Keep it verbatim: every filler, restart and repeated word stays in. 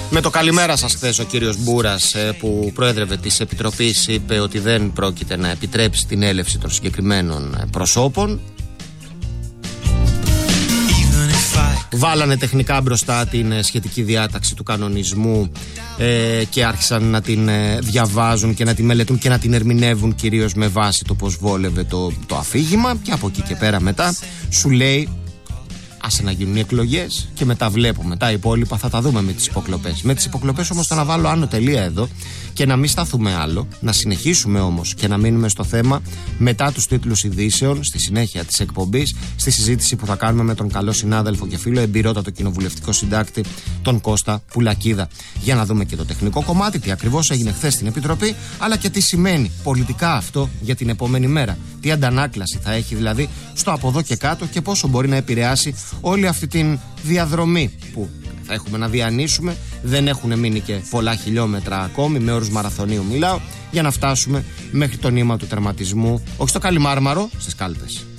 Με το καλημέρα σας χθες ο κύριος Μπούρας, που προέδρευε της Επιτροπής, είπε ότι δεν πρόκειται να επιτρέψει την έλευση των συγκεκριμένων προσώπων. Βάλανε τεχνικά μπροστά την σχετική διάταξη του κανονισμού ε, και άρχισαν να την ε, διαβάζουν και να την μελετούν και να την ερμηνεύουν κυρίως με βάση το πώς βόλευε το, το αφήγημα, και από εκεί και πέρα μετά σου λέει άσε να γίνουν οι εκλογές και μετά βλέπουμε τα υπόλοιπα, θα τα δούμε με τις υποκλοπές. Με τις υποκλοπές όμως θα να βάλω άνω τελεία εδώ και να μην σταθούμε άλλο, να συνεχίσουμε όμως και να μείνουμε στο θέμα μετά τους τίτλους ειδήσεων, στη συνέχεια της εκπομπής, στη συζήτηση που θα κάνουμε με τον καλό συνάδελφο και φίλο, εμπειρότατο κοινοβουλευτικό συντάκτη, τον Κώστα Πουλακίδα. Για να δούμε και το τεχνικό κομμάτι, τι ακριβώς έγινε χθες στην Επιτροπή, αλλά και τι σημαίνει πολιτικά αυτό για την επόμενη μέρα. Τι αντανάκλαση θα έχει δηλαδή στο από εδώ και κάτω και πόσο μπορεί να επηρεάσει όλη αυτή την διαδρομή που θα έχουμε να διανύσουμε. Δεν έχουν μείνει και πολλά χιλιόμετρα ακόμη, με όρους μαραθωνίου μιλάω, για να φτάσουμε μέχρι το νήμα του τερματισμού, όχι στο Καλιμάρμαρο, στις Κάλπες.